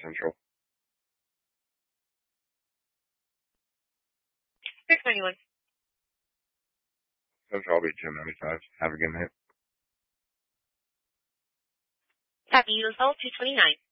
Central. 691. Central, I'll be 1095. Have a good night. Copy, USL 229.